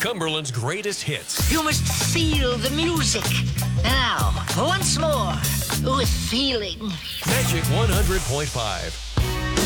Cumberland's greatest hits. You must feel the music. Now, once more, with feeling. Magic 100.5.